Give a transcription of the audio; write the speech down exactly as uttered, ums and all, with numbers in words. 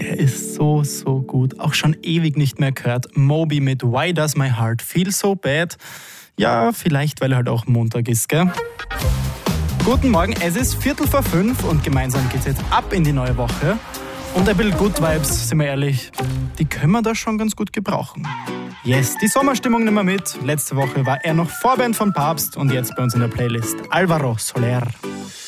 Der ist so, so gut. Auch schon ewig nicht mehr gehört. Moby mit Why Does My Heart Feel So Bad? Ja, vielleicht, weil halt auch Montag ist, gell? Guten Morgen, es ist Viertel vor fünf und gemeinsam geht's jetzt ab in die neue Woche. Und ein bisschen Good Vibes, sind wir ehrlich, die können wir da schon ganz gut gebrauchen. Yes, die Sommerstimmung nehmen wir mit. Letzte Woche war er noch Vorband von Papst und jetzt bei uns in der Playlist Alvaro Soler.